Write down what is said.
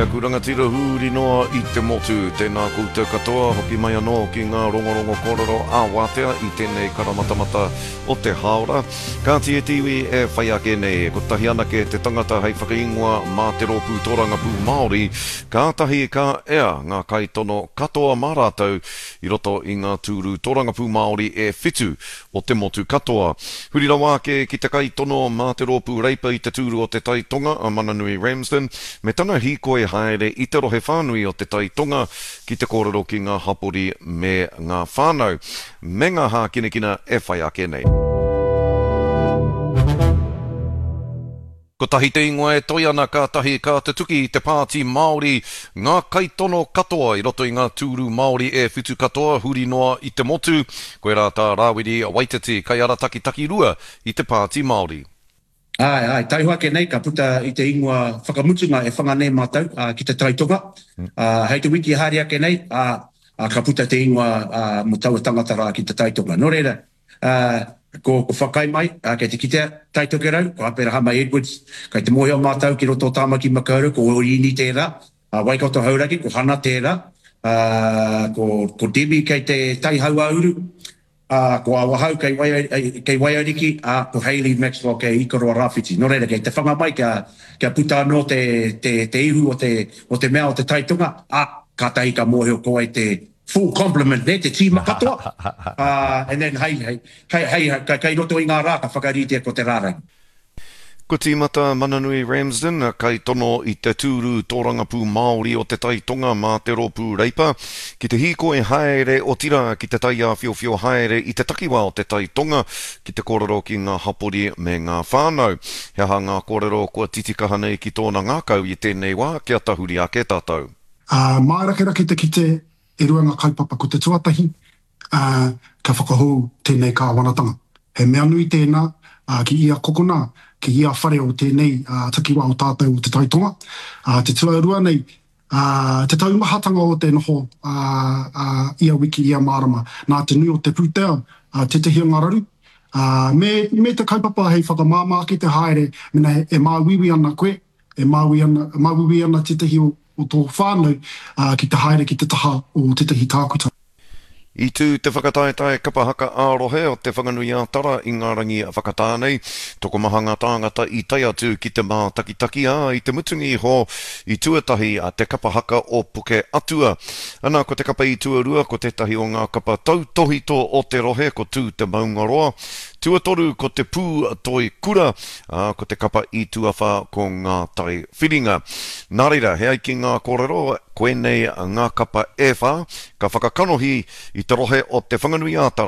Kia kurangatira huri noa I te motu, tēnā koutou katoa, hoki mai anō ki ngā rongorongo kororo āwatea I tēnei karamatamata o te haora. Ka tie tiwi e whai ake nei, ko tahi anake te tangata hei whakaingoa mā te rōpū tōrangapū Māori, ka tahi ka ea ngā kaitono katoa mā rātou I roto I ngā tūru tōrangapū Māori e whitu o te motu katoa. Huri rawa ake ki te kaitono mā te rōpū reipa I te tūru o te taitonga a Mananui Ramsden, me tana hikoe haere I te rohe whānui o te taitonga ki te kōrero ki ngā hapori me ngā whānau. Me ngā hā kinekina e whai ake nei. Ko tahi te ingoa e toi ana ka tahi ka te tuki I te pāti Māori, ngā kaitono katoa I roto I ngā tūru Māori e whitu katoa, huri noa I te motu, koe rā tā Rawiri Waititi, kai ara taki rua I te pāti Māori. Ai, tai hoa ke nei, ka puta I te ingoa whakamutunga e whanganei mātou ki te taitonga. Hei te wiki haria ke nei, ka puta te ingoa mo taua tangata rā ki te taitonga. Nō reira, ko whakai mai, kei te kitea taitoke rau, ko hapera Hama Edwards, kei te mohi o mātou ki roto tāmaki makauru, ko Orini tērā, Waikato Hauraki, ko Hana tērā, ko Debbie kei te taihau auru, ko Awahau kei Waiariki, ko Hayley Maxwell kei Ikaroa Rāwhiti. Nō reira, kei te whanga mai kia puta anō te ihu o te mea o te taitonga, ka tahi ka mohi o koe te full compliment, ne, te tīma katoa. And then, kai roto I ngā rā, ka whakaritea ko te rārang. Ko tīmata Mananui Ramsden, kai tono I te tūru tōrangapū Māori o te taitonga mā te rōpū reipa, ki te hiko e haere o tira ki te taia whiowhio haere I te takiwa o te taitonga, ki te kōrero ki ngā hapori me ngā whānau. Hea ha ngā kōrero kua titikaha nei ki tōna ngākau I tēnei wā, kia tahuri ake tātou. Mārakera ki te kite e rua ngā kaipapa ko te tuatahi, ka whakahou tēnei ka wanatanga. He mea nui tēnā, ki ia kokona, ki ia whare o tēnei takiwa o tātou o te taitonga. Te tuarua nei, te taumahatanga o te noho ia wiki ia marama, nā te nui o te pūteo, te tehi o ngararu. Me te kaipapa hei whakamāmā ki te haere, mena e māwiwi ana koe, e māwiwi ana te tehi o tō whānau ki te haere ki te taha o te tehi tākuta. I tū te whakataetae kapahaka ārohe o te whanganui ātara I ngā rangi whakatānei, toko mahanga tāngata I tai atu ki te mā takitaki I te mutungi ho I tuatahi a te kapahaka o puke atua. Ana ko te kapa I tuarua ko te tahi o ngā kapa tautohito o te rohe ko tū te maungaroa. Tuatoru ko te pū toi kura, ko te kapa I tuawha ko ngā tai whiringa. Nā reira, hea ki ngā kōrero, koe nei ngā kapa e whā, ka whakakanohi I te rohe o te whanganui ātara.